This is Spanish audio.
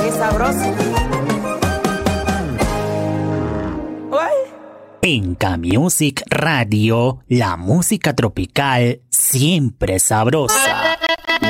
qué sabroso. En K-Music Radio, la música tropical siempre sabrosa.